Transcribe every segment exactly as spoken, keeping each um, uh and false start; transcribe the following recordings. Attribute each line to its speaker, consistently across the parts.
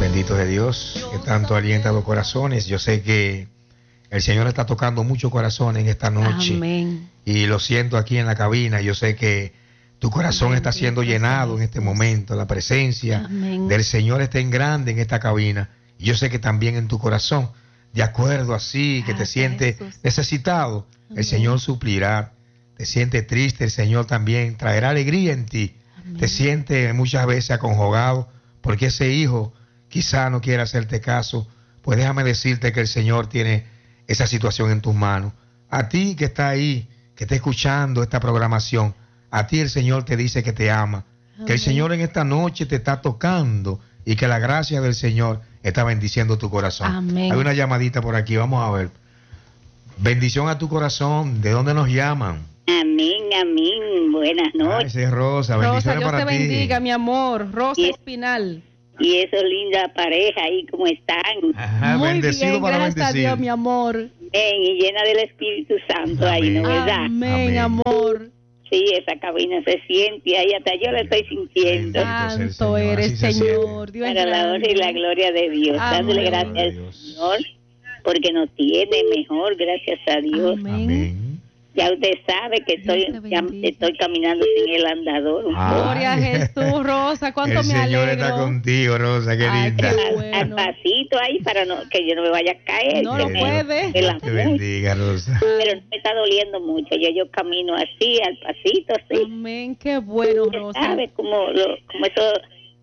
Speaker 1: Bendito de Dios, que tanto alienta los corazones. Yo sé que el Señor está tocando muchos corazones en esta noche.
Speaker 2: Amén.
Speaker 1: Y lo siento aquí en la cabina. Yo sé que tu corazón Amén. Está siendo llenado en este momento. La presencia Amén. Del Señor está en grande en esta cabina. Y yo sé que también en tu corazón, de acuerdo así, que te sientes necesitado, Amén. El Señor suplirá. Te sientes triste, el Señor también traerá alegría en ti. Amén. Te sientes muchas veces aconjugado porque ese hijo quizá no quiera hacerte caso. Pues déjame decirte que el Señor tiene esa situación en tus manos. A ti que está ahí, que está escuchando esta programación, a ti el Señor te dice que te ama. Amén. Que el Señor en esta noche te está tocando y que la gracia del Señor está bendiciendo tu corazón.
Speaker 2: Amén.
Speaker 1: Hay una llamadita por aquí, vamos a ver. Bendición a tu corazón. ¿De dónde nos llaman?
Speaker 3: Amén, amén. Buenas noches.
Speaker 1: Ay, sí, Rosa,
Speaker 2: Rosa, Dios
Speaker 1: para
Speaker 2: te
Speaker 1: ti.
Speaker 2: bendiga, mi amor. Rosa y, Espinal.
Speaker 3: Y eso linda pareja ahí, ¿cómo están?
Speaker 1: Ajá,
Speaker 2: muy
Speaker 1: bendecido
Speaker 2: bien,
Speaker 1: para
Speaker 2: gracias
Speaker 1: bendecir.
Speaker 2: a Dios, mi amor.
Speaker 3: Bien, y llena del Espíritu Santo
Speaker 1: Amén.
Speaker 3: ahí, ¿no verdad?
Speaker 2: Amén,
Speaker 1: Amén,
Speaker 2: amor.
Speaker 3: Sí, esa cabina se siente ahí, hasta yo la estoy sintiendo.
Speaker 2: Santo eres, Señor. Dios
Speaker 3: para la honra y la gloria de Dios.
Speaker 2: Amén.
Speaker 3: Dándole gracias al Señor, porque nos tiene mejor, gracias a Dios.
Speaker 2: Amén.
Speaker 1: Amén.
Speaker 3: Ya usted sabe que estoy, ya estoy caminando sin el andador. Un
Speaker 1: Ah.
Speaker 3: poco.
Speaker 2: Gloria a Jesús, Rosa, cuánto
Speaker 1: El
Speaker 2: me
Speaker 1: Señor
Speaker 2: alegro.
Speaker 1: está contigo, Rosa, qué
Speaker 2: Ay,
Speaker 1: linda.
Speaker 2: qué
Speaker 3: Al,
Speaker 2: bueno.
Speaker 3: al pasito ahí para no, que yo no me vaya a caer.
Speaker 2: No
Speaker 3: que
Speaker 2: lo
Speaker 3: me-
Speaker 2: puede.
Speaker 3: que la-
Speaker 1: Dios te bendiga, Rosa.
Speaker 3: Pero no me está doliendo mucho. Yo, yo camino así, al pasito, sí.
Speaker 2: Amén, qué bueno,
Speaker 3: Usted
Speaker 2: Rosa.
Speaker 3: sabe como, lo, como esos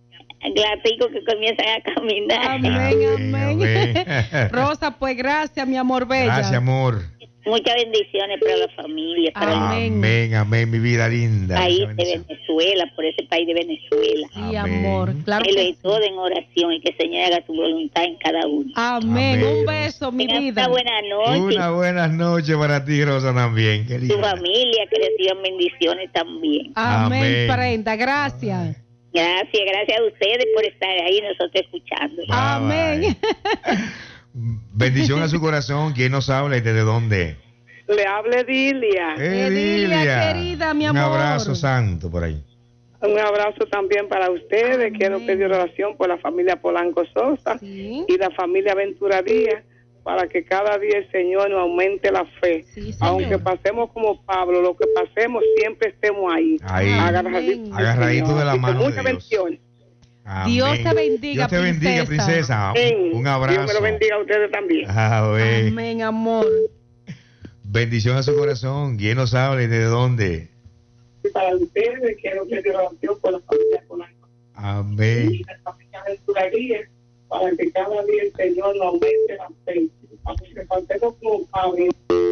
Speaker 3: gaticos que comienzan a caminar.
Speaker 2: Amén,
Speaker 1: Amén,
Speaker 2: amén.
Speaker 1: amén.
Speaker 2: Rosa, pues gracias, mi amor bella.
Speaker 1: Gracias, amor.
Speaker 3: Muchas bendiciones para la familia, para el
Speaker 2: Amén.
Speaker 1: Amén, amén, mi vida linda.
Speaker 3: país
Speaker 1: Mucha
Speaker 3: de
Speaker 1: bendición.
Speaker 3: Venezuela, por ese país de Venezuela.
Speaker 2: Sí,
Speaker 1: Amén.
Speaker 2: amor, claro
Speaker 3: Que lo
Speaker 2: que
Speaker 3: y
Speaker 2: sí.
Speaker 3: todo en oración y que el Señor haga su voluntad en cada uno.
Speaker 2: Amén.
Speaker 1: Amén.
Speaker 2: Un beso, mi
Speaker 3: Tengan
Speaker 2: vida.
Speaker 3: una buena noche.
Speaker 1: Una buena noche para ti, Rosa, también. Qué
Speaker 3: Tu
Speaker 1: linda.
Speaker 3: familia, que reciban bendiciones también.
Speaker 2: Amén,
Speaker 1: Amén.
Speaker 2: Prenda, gracias.
Speaker 3: Gracias, gracias a ustedes por estar ahí, nosotros escuchando.
Speaker 1: Bye,
Speaker 2: Amén.
Speaker 1: Bendición a su corazón. ¿Quién nos habla y desde dónde?
Speaker 4: Le hable Dilia.
Speaker 2: Edilia, querida, mi
Speaker 1: Un
Speaker 2: amor.
Speaker 1: abrazo santo por ahí.
Speaker 4: Un abrazo también para ustedes.
Speaker 2: Amén.
Speaker 4: Quiero pedir oración por la familia Polanco Sosa
Speaker 2: Sí.
Speaker 4: y la familia Ventura Díaz para que cada día el Señor nos aumente la fe.
Speaker 2: Sí, señor.
Speaker 4: Aunque pasemos como Pablo, lo que pasemos siempre estemos ahí.
Speaker 1: Ahí.
Speaker 4: Agarraditos del
Speaker 1: Agarradito
Speaker 4: Señor.
Speaker 1: de la
Speaker 4: Y con
Speaker 1: mano de
Speaker 4: muchas
Speaker 1: Dios.
Speaker 4: bendiciones.
Speaker 1: Amén.
Speaker 2: Dios te bendiga,
Speaker 1: Dios te bendiga,
Speaker 2: princesa.
Speaker 1: princesa.
Speaker 4: Amén.
Speaker 1: Un abrazo.
Speaker 4: Dios me lo bendiga a ustedes también.
Speaker 1: Amén.
Speaker 2: Amén, amor.
Speaker 1: Bendición a su corazón. ¿Quién nos habla y desde dónde?
Speaker 4: Para ustedes quiero pedir oración por la familia Polanco
Speaker 1: Amén.
Speaker 4: y la familia Ventura Díaz para que cada día el Señor nos aumente la fe. Para que pasemos como Pablo.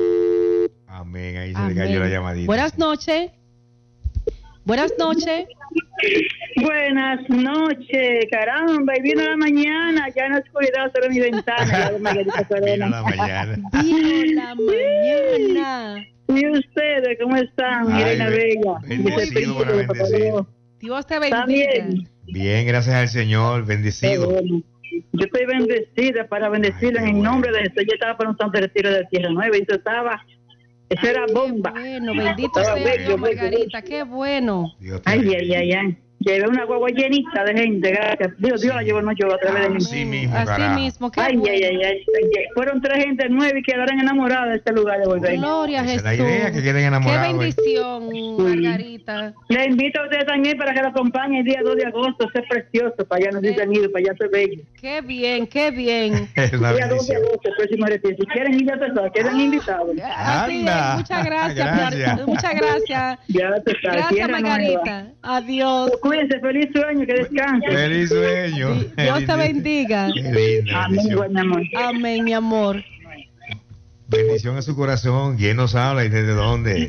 Speaker 1: Amén. Ahí se
Speaker 2: Amén.
Speaker 1: le cayó la llamadita.
Speaker 2: Buenas noches. Buenas noches.
Speaker 5: Buenas noches, caramba, y vino la mañana, ya en la oscuridad sobre mi ventana. La Margarita
Speaker 1: Vino
Speaker 5: Corona.
Speaker 1: la mañana.
Speaker 2: Vino la mañana.
Speaker 5: ¿Y ustedes cómo están,
Speaker 1: Ay,
Speaker 5: Irene
Speaker 1: be-
Speaker 5: Bella?
Speaker 1: bendecido, bueno,
Speaker 5: Vicepresidente,
Speaker 1: bendecido.
Speaker 2: Dios te
Speaker 5: ¿Está
Speaker 2: bendiga.
Speaker 5: bien?
Speaker 1: Bien, gracias al Señor.
Speaker 5: Qué
Speaker 1: Bendecido.
Speaker 5: bueno. Yo estoy bendecida para bendecirla
Speaker 1: Ay, qué
Speaker 5: en el
Speaker 1: bueno.
Speaker 5: nombre de Jesús. Yo estaba para un santo retiro de Tierra Nueva y eso estaba, eso era bomba.
Speaker 2: Bueno, bendito
Speaker 5: Estaba
Speaker 2: sea
Speaker 5: bello,
Speaker 2: Dios,
Speaker 5: bello,
Speaker 2: Margarita. Qué bueno.
Speaker 1: Dios te
Speaker 5: Ay,
Speaker 1: bendiga.
Speaker 5: ay, ay, ay. Llevé una guagua llenita de gente, gracias. Dios, Dios la llevó, no yo a través de mí.
Speaker 1: Así mismo,
Speaker 2: Así
Speaker 1: carajo.
Speaker 2: mismo. Qué
Speaker 5: Ay,
Speaker 2: bueno.
Speaker 5: ay, ay, ay, ay. Fueron tres gente nueve y quedaron enamoradas de este lugar de volver.
Speaker 2: Gloria a
Speaker 1: Esa es
Speaker 2: Jesús.
Speaker 1: la idea, que queden
Speaker 2: Qué
Speaker 1: enamorados. ¿eh?
Speaker 2: bendición, Margarita.
Speaker 5: Le invito a ustedes también para que lo acompañen el día dos de agosto. Eso es precioso. Para allá nos dicen ido, para allá es bello.
Speaker 2: Qué bien, qué bien.
Speaker 1: Es una
Speaker 5: Día dos de
Speaker 1: bendición.
Speaker 5: agosto, el próximo retiro. Si quieren ir, ya te saben, queden invitados.
Speaker 2: Así
Speaker 1: Anda.
Speaker 2: es. Muchas gracias.
Speaker 1: Gracias.
Speaker 2: Muchas gracias.
Speaker 5: Ya te saben.
Speaker 2: Gracias,
Speaker 5: Tierra Nueva.
Speaker 2: Margarita. Adiós.
Speaker 5: Cuídense, feliz sueño, que descansen.
Speaker 1: Feliz sueño.
Speaker 2: Di- Dios te bendiga.
Speaker 1: Qué linda.
Speaker 5: Amén,
Speaker 1: bendición.
Speaker 5: buen amor.
Speaker 2: Amén, mi amor.
Speaker 1: Bendición a su corazón. ¿Quién nos habla y desde dónde?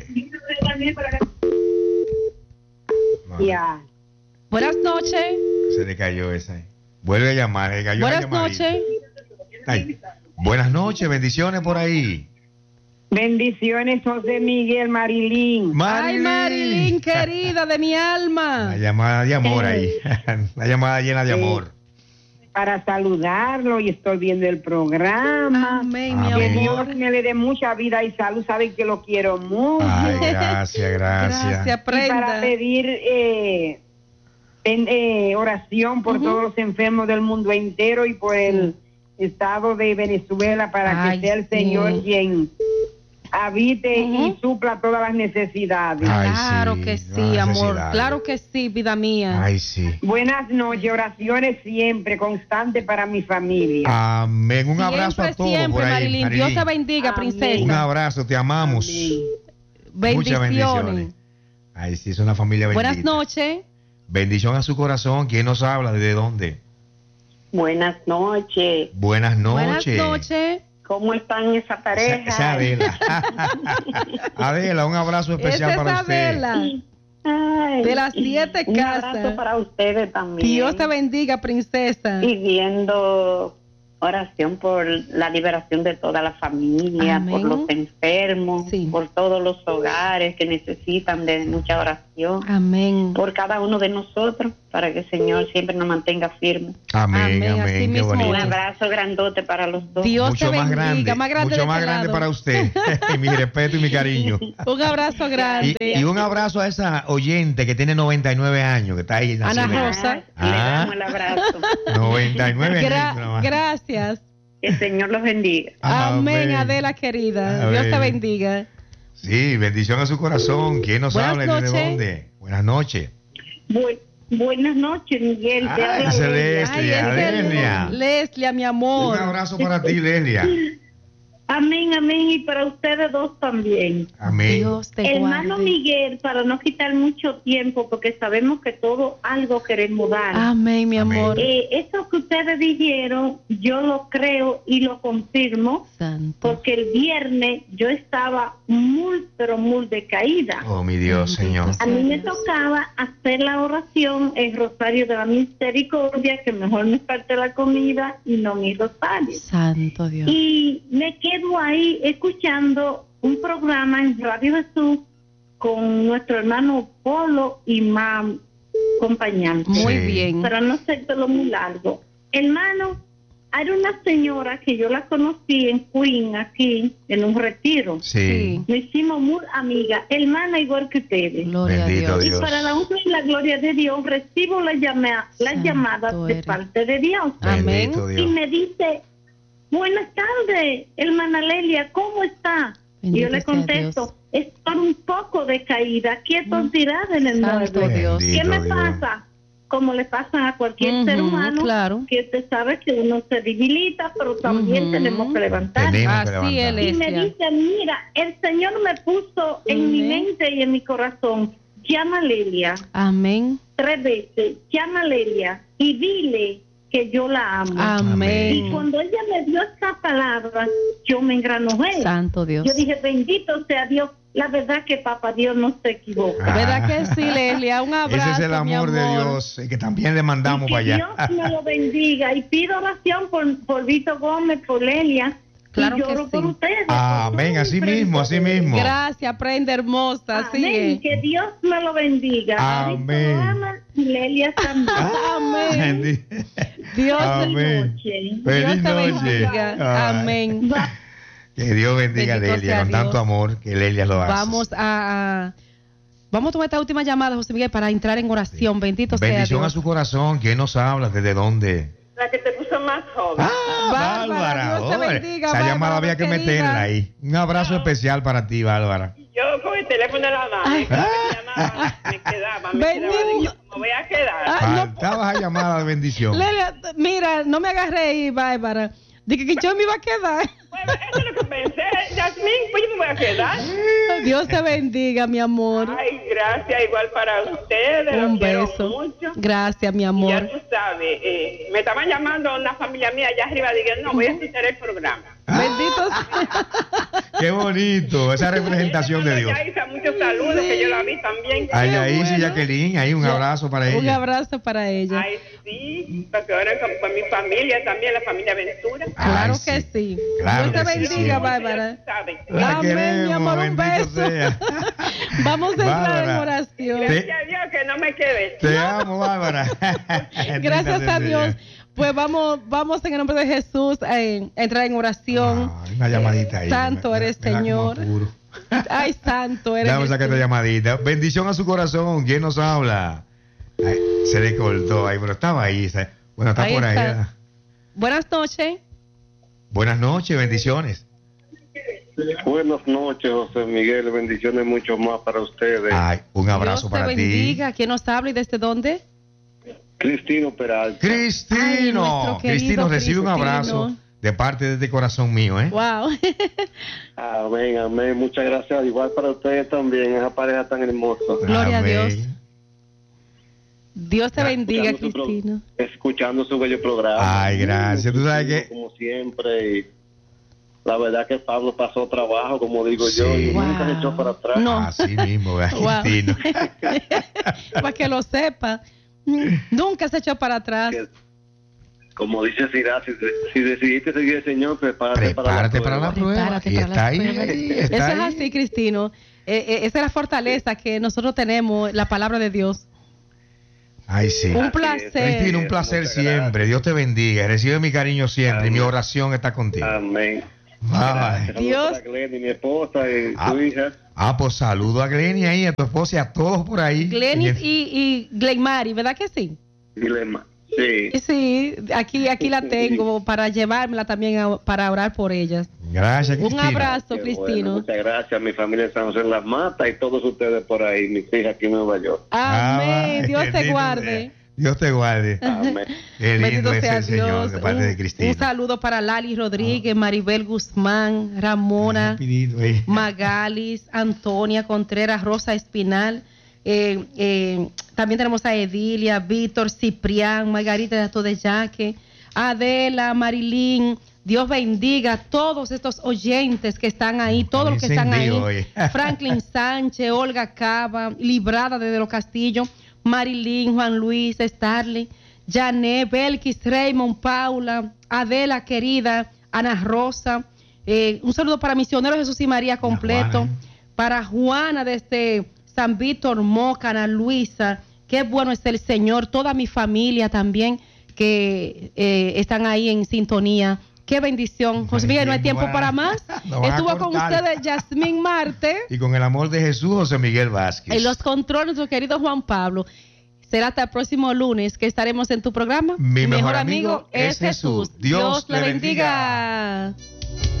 Speaker 1: No,
Speaker 5: Ya.
Speaker 2: Buenas noches.
Speaker 1: se le cayó esa. Vuelve a llamar. Se cayó la
Speaker 2: Buenas
Speaker 1: llamadita.
Speaker 2: noches.
Speaker 1: Ay. Buenas noches. Bendiciones por ahí.
Speaker 4: Bendiciones, José Miguel Marilín.
Speaker 2: Ay, Marilyn, querida de mi
Speaker 1: La
Speaker 2: alma.
Speaker 1: llamada de amor ahí. La llamada llena de amor.
Speaker 4: Para saludarlo y estoy viendo el programa.
Speaker 2: Amén, mi
Speaker 1: Amén.
Speaker 4: Que
Speaker 2: amor.
Speaker 4: Dios me le dé mucha vida y salud. Saben que lo quiero mucho.
Speaker 1: Ay, gracias, gracias.
Speaker 2: Gracias,
Speaker 4: Y para
Speaker 2: Prenda.
Speaker 4: pedir eh,
Speaker 6: en, eh, oración por uh-huh. todos los enfermos del mundo entero y por el estado de Venezuela para Ay, que sea el Señor sí. quien habite uh-huh. y supla todas las necesidades.
Speaker 2: Ay, claro sí, que sí, amor. Claro que sí, vida mía.
Speaker 1: Ay, sí.
Speaker 6: Buenas noches, oraciones siempre, constantes para mi familia.
Speaker 1: Amén. Un
Speaker 2: siempre,
Speaker 1: abrazo a todos
Speaker 2: siempre,
Speaker 1: por ahí.
Speaker 2: Marilyn.
Speaker 1: Marilyn.
Speaker 2: Dios te bendiga, Amén. Princesa.
Speaker 1: Un abrazo, te amamos.
Speaker 2: Amén.
Speaker 1: Muchas bendiciones. Ay, sí, es una familia bendita.
Speaker 2: Buenas noches.
Speaker 1: Bendición a su corazón. ¿Quién nos habla? ¿Desde dónde?
Speaker 7: Buenas noches.
Speaker 1: Buenas noches.
Speaker 2: Buenas noches.
Speaker 7: ¿Cómo están esa pareja?
Speaker 1: Esa, esa Adela. Adela, un abrazo especial
Speaker 2: esa
Speaker 1: para
Speaker 2: es
Speaker 1: usted.
Speaker 2: Adela. Ay, de las siete
Speaker 7: un
Speaker 2: casas.
Speaker 7: Un abrazo para ustedes también.
Speaker 2: Dios te bendiga, princesa.
Speaker 7: Pidiendo oración por la liberación de toda la familia, Amén. Por los enfermos, sí. por todos los hogares que necesitan de mucha oración.
Speaker 2: Amén.
Speaker 7: Por cada uno de nosotros, para que el Señor siempre nos mantenga firmes.
Speaker 1: Amén, amén. amén. Qué bonito.
Speaker 7: Un abrazo grandote para los dos.
Speaker 2: Dios
Speaker 1: mucho
Speaker 2: te bendiga,
Speaker 1: más grande,
Speaker 2: más grande,
Speaker 1: mucho más grande para usted. Mi respeto y mi cariño.
Speaker 2: Un abrazo grande.
Speaker 1: Y, y un abrazo a esa oyente que tiene noventa y nueve años, que está ahí en la
Speaker 2: Ana
Speaker 1: cima.
Speaker 2: Rosa.
Speaker 7: Ah, le damos el abrazo.
Speaker 1: noventa y nueve
Speaker 2: Gra-
Speaker 1: años.
Speaker 2: Gracias.
Speaker 7: Que el Señor los bendiga.
Speaker 2: Amén, Amén Adela querida. Amén. Dios te bendiga.
Speaker 1: Sí, bendición a su corazón. ¿Quién nos
Speaker 2: Buenas
Speaker 1: habla?
Speaker 2: noches.
Speaker 1: ¿Desde dónde? Buenas noches.
Speaker 7: Bu- buenas noches, Miguel.
Speaker 1: Te Ay, habla Leslia. Leslia.
Speaker 2: Leslia, mi amor.
Speaker 1: Un abrazo para ti, Leslia.
Speaker 7: Amén, amén, y para ustedes dos también.
Speaker 1: Amén.
Speaker 2: Dios te
Speaker 7: Hermano
Speaker 2: guarde.
Speaker 7: Miguel, para no quitar mucho tiempo, porque sabemos que todo algo queremos dar.
Speaker 2: Amén, mi amor.
Speaker 7: Eh, eso que ustedes dijeron, yo lo creo y lo confirmo,
Speaker 2: Santo.
Speaker 7: porque el viernes yo estaba muy, pero muy decaída.
Speaker 1: Oh, mi Dios, Señor.
Speaker 7: A mí me tocaba hacer la oración, el rosario de la misericordia, que mejor me parte la comida y no mi rosario.
Speaker 2: Santo Dios.
Speaker 7: Y me quedo ahí escuchando un programa en Radio Jesús con nuestro hermano Polo y más acompañante.
Speaker 2: Muy
Speaker 1: Sí.
Speaker 2: bien.
Speaker 7: Pero no sé todo muy largo. Hermano, hay una señora que yo la conocí en Queen, aquí, en un retiro.
Speaker 1: Sí.
Speaker 7: Nos hicimos muy amigas, hermana igual que ustedes.
Speaker 2: Gloria
Speaker 1: Bendito
Speaker 2: a Dios.
Speaker 1: Dios.
Speaker 7: Y para la honra y la gloria de Dios, recibo la llama, las
Speaker 2: Santo
Speaker 7: llamadas de
Speaker 2: eres.
Speaker 7: parte de Dios.
Speaker 2: Amén.
Speaker 1: Bendito
Speaker 7: Y
Speaker 1: Dios.
Speaker 7: me dice, buenas tardes, hermana Lelia, ¿cómo está?
Speaker 2: Bendito
Speaker 7: y yo le
Speaker 2: sea
Speaker 7: contesto, estoy un poco decaída, quieto
Speaker 2: Mm.
Speaker 7: dirás en el
Speaker 2: Santo
Speaker 7: mueble.
Speaker 2: Dios.
Speaker 7: ¿Qué me
Speaker 1: Bendito Dios.
Speaker 7: pasa? Como le pasa a cualquier
Speaker 2: Ujú,
Speaker 7: ser humano,
Speaker 2: claro.
Speaker 7: que usted sabe que uno se debilita, pero también
Speaker 2: Ujú.
Speaker 7: tenemos que levantar.
Speaker 1: Tenemos que
Speaker 2: Así
Speaker 1: levantar.
Speaker 2: él
Speaker 7: Y me
Speaker 2: Leslia.
Speaker 7: dice, mira, el Señor me puso en mi
Speaker 2: Amén.
Speaker 7: mente y en mi corazón, llama a Lelia
Speaker 2: Amén.
Speaker 7: tres veces, llama a Lelia y dile que yo la amo. Y
Speaker 2: Amén.
Speaker 7: cuando ella me dio esta palabra, yo me engranojé.
Speaker 2: Santo Dios.
Speaker 7: Yo dije, bendito sea Dios. La verdad que Papá Dios no se equivoca.
Speaker 1: Ah.
Speaker 2: ¿Verdad que sí, Leslia? Un abrazo,
Speaker 1: Ese es el
Speaker 2: mi
Speaker 1: amor de Dios, eh, que también le mandamos
Speaker 7: Y que
Speaker 1: para allá.
Speaker 7: Dios me lo bendiga. Y pido oración por, por Vito Gómez, por Lelia.
Speaker 2: Claro
Speaker 7: y lloro
Speaker 2: que
Speaker 7: por
Speaker 2: sí.
Speaker 7: ustedes.
Speaker 1: Amén,
Speaker 7: por
Speaker 1: así
Speaker 7: todos
Speaker 1: mismo, así
Speaker 7: ustedes.
Speaker 1: mismo.
Speaker 2: Gracias, prenda hermosa.
Speaker 7: Amén.
Speaker 2: Sigue.
Speaker 7: Que Dios me lo bendiga. A Vito
Speaker 1: Amén.
Speaker 7: Gómez y Lelia también.
Speaker 2: Amén.
Speaker 1: Bendi-
Speaker 2: Dios,
Speaker 1: Amén.
Speaker 7: noche.
Speaker 2: Dios
Speaker 1: Feliz
Speaker 2: te
Speaker 1: noche.
Speaker 2: bendiga.
Speaker 1: Ay.
Speaker 2: Amén.
Speaker 7: Va-
Speaker 1: Que Dios bendiga a
Speaker 2: Bendito
Speaker 1: Lelia
Speaker 2: sea
Speaker 1: con
Speaker 2: Dios.
Speaker 1: tanto amor que Lelia lo hace.
Speaker 2: Vamos a, a- vamos a tomar esta última llamada, José Miguel, para entrar en oración. Bendito sea
Speaker 1: Bendición
Speaker 2: Dios.
Speaker 1: a su corazón. ¿Quién nos habla? ¿Desde dónde?
Speaker 7: La que te puso más joven.
Speaker 1: Ah,
Speaker 2: Bárbara,
Speaker 1: Bárbara.
Speaker 2: Dios te
Speaker 1: Oye,
Speaker 2: bendiga,
Speaker 1: esa
Speaker 2: Bárbara,
Speaker 1: llamada había que
Speaker 2: querida.
Speaker 1: meterla ahí. Un abrazo especial para ti, Bárbara.
Speaker 8: Yo con el teléfono en la mano,
Speaker 2: Ay.
Speaker 8: cada vez que llamaba, me quedaba, me
Speaker 2: Bendito.
Speaker 8: quedaba, digo, me voy a quedar.
Speaker 2: Ah, no,
Speaker 1: Faltaba esa llamada de bendición.
Speaker 2: Lelia, mira, no me agarré ahí, Bárbara. Dije que yo me iba a quedar.
Speaker 8: Bueno, eso es lo que pensé, Yasmín, pues yo me voy a quedar.
Speaker 2: Dios te bendiga, mi amor.
Speaker 8: Ay, gracias, igual para ustedes,
Speaker 2: Un
Speaker 8: los quiero
Speaker 2: beso.
Speaker 8: mucho.
Speaker 2: Gracias, mi
Speaker 8: Y ya
Speaker 2: amor.
Speaker 8: tú sabes, eh, me estaban llamando una familia mía allá arriba, dije, no, voy a escuchar el programa.
Speaker 2: Bendito sea.
Speaker 1: Qué bonito, esa representación de Dios.
Speaker 8: Ya hice muchos saludos, que yo la vi también.
Speaker 1: Ay, ahí sí,
Speaker 2: bueno.
Speaker 1: Jacqueline, ahí un abrazo para
Speaker 2: Un
Speaker 1: ella.
Speaker 2: abrazo para ella.
Speaker 8: Ay, sí, porque ahora con, con mi familia también, la familia Ventura.
Speaker 2: Claro
Speaker 1: Ay,
Speaker 2: que
Speaker 1: sí.
Speaker 2: sí.
Speaker 1: Claro
Speaker 2: Dios te
Speaker 1: que sí,
Speaker 2: bendiga,
Speaker 1: sí.
Speaker 2: Bárbara.
Speaker 8: ¿Sabes?
Speaker 1: La
Speaker 2: Amén,
Speaker 1: queremos,
Speaker 2: mi amor, un
Speaker 1: bendito
Speaker 2: beso.
Speaker 1: sea.
Speaker 2: Vamos a entrar
Speaker 1: Bárbara.
Speaker 2: en oración.
Speaker 1: Te-
Speaker 8: Gracias a Dios que no me quedé.
Speaker 1: Te amo, Bárbara.
Speaker 2: Gracias
Speaker 1: Bendita
Speaker 2: a
Speaker 1: sea el
Speaker 2: Dios.
Speaker 1: Señor.
Speaker 2: Pues vamos, vamos en el nombre de Jesús a entrar en oración.
Speaker 1: Ay, una llamadita ahí.
Speaker 2: Santo
Speaker 1: Me- me-
Speaker 2: eres,
Speaker 1: me da como
Speaker 2: Señor.
Speaker 1: apuro.
Speaker 2: Ay, santo eres.
Speaker 1: Déjame sacar esta
Speaker 2: Jesús.
Speaker 1: llamadita. Bendición a su corazón. ¿Quién nos habla? Ay, se le cortó ahí, pero estaba ahí. ¿sabes? Bueno, está
Speaker 2: Ahí
Speaker 1: por ahí.
Speaker 2: está.
Speaker 1: ¿eh?
Speaker 2: Buenas noches.
Speaker 1: Buenas noches, bendiciones.
Speaker 9: Buenas noches, José Miguel. Bendiciones mucho más para ustedes.
Speaker 1: Ay, un abrazo
Speaker 2: Dios te
Speaker 1: para
Speaker 2: bendiga. ¿Quién nos habla y desde dónde?
Speaker 9: Cristino Peralta.
Speaker 1: Cristino.
Speaker 2: Ay, nuestro querido
Speaker 1: Cristino, recibe un
Speaker 2: Cristino.
Speaker 1: abrazo de parte de este corazón mío, ¿eh?
Speaker 2: Wow.
Speaker 9: Amén, amén. Muchas gracias. Igual para ustedes también, esa pareja tan hermosa.
Speaker 2: Gloria
Speaker 1: Amén.
Speaker 2: a Dios. Dios te bendiga,
Speaker 9: Escuchando su pro-
Speaker 2: Cristino.
Speaker 9: Escuchando su bello programa.
Speaker 1: Ay, gracias. Tú sabes que...
Speaker 9: Como siempre. Y la verdad que Pablo pasó trabajo, como digo
Speaker 1: Sí.
Speaker 9: yo, y
Speaker 2: Wow.
Speaker 9: nunca se echó para atrás.
Speaker 2: No.
Speaker 1: Así mismo, ¿verdad,
Speaker 2: Wow.
Speaker 1: Cristino?
Speaker 2: Para que lo sepa. Nunca se echó para atrás.
Speaker 9: Que, como dice Sirá, si, si decidiste seguir al Señor, prepárate,
Speaker 1: Prepárate para la
Speaker 9: prueba.
Speaker 1: prueba.
Speaker 2: Prepárate
Speaker 1: Y
Speaker 2: para
Speaker 1: está
Speaker 2: las
Speaker 1: ahí,
Speaker 2: pruebas.
Speaker 1: ahí,
Speaker 2: Eso
Speaker 1: está
Speaker 2: es
Speaker 1: ahí.
Speaker 2: así, Cristino. Eh, eh, esa es la fortaleza que nosotros tenemos, la palabra de Dios.
Speaker 1: Ay, sí.
Speaker 2: Un
Speaker 9: Así es,
Speaker 2: placer.
Speaker 1: Cristino, un placer
Speaker 9: Muchas
Speaker 1: siempre.
Speaker 9: gracias.
Speaker 1: Dios te bendiga. Recibe mi cariño siempre.
Speaker 9: Amén.
Speaker 1: Mi oración está contigo.
Speaker 9: Amén.
Speaker 1: Bye.
Speaker 9: Saludos
Speaker 2: Dios.
Speaker 9: para Glenny, mi esposa y
Speaker 1: Ah.
Speaker 9: su hija.
Speaker 1: Ah, pues saludo a Glenny ahí, a tu esposa y a todos por ahí.
Speaker 2: Glenis y, y Glenmary, ¿verdad que sí?
Speaker 9: Dilema. Sí.
Speaker 2: Sí, aquí, aquí la tengo para llevármela también a- para orar por ellas.
Speaker 1: Gracias,
Speaker 2: Un
Speaker 1: Cristina.
Speaker 2: abrazo,
Speaker 9: Qué
Speaker 2: Cristino.
Speaker 9: bueno, muchas gracias. Mi familia en San José de las Matas y todos ustedes por ahí, mis hijas aquí en Nueva York.
Speaker 2: Amén.
Speaker 1: Ah,
Speaker 2: Dios te
Speaker 1: bendito
Speaker 2: guarde.
Speaker 1: sea. Dios te guarde.
Speaker 9: Amén.
Speaker 1: Qué lindo
Speaker 2: Bendito
Speaker 1: es
Speaker 2: sea
Speaker 1: el Señor
Speaker 2: Dios.
Speaker 1: de parte
Speaker 2: un,
Speaker 1: de Cristina.
Speaker 2: un saludo para Lali Rodríguez, Maribel Guzmán, Ramona,
Speaker 1: Rapidito ahí.
Speaker 2: Magalis, Antonia Contreras, Rosa Espinal. Eh, eh, también tenemos a Edilia, Víctor, Ciprián, Margarita de Todeyaque, Adela, Marilyn. Dios bendiga a todos estos oyentes que están ahí, todos los que están ahí.
Speaker 1: encendido hoy.
Speaker 2: Franklin Sánchez, Olga Cava, Librada desde Los Castillos, Marilyn, Juan Luis, Starling, Janet, Belkis, Raymond, Paula, Adela querida, Ana Rosa. Eh, un saludo para Misionero Jesús y María completo.
Speaker 1: Juana, ¿eh?
Speaker 2: Para Juana desde San Víctor, Moca, Ana Luisa. Qué bueno es el Señor. Toda mi familia también que eh, están ahí en sintonía. Qué bendición. José Miguel, no hay tiempo para más.
Speaker 1: Nos van a
Speaker 2: Estuvo con
Speaker 1: cortar.
Speaker 2: ustedes Yasmín Marte.
Speaker 1: Y con el amor de Jesús, José Miguel Vázquez.
Speaker 2: En los controles, nuestro querido Juan Pablo. Será hasta el próximo lunes que estaremos en tu programa.
Speaker 1: Mi mejor amigo es Jesús. Dios
Speaker 2: le
Speaker 1: le
Speaker 2: bendiga.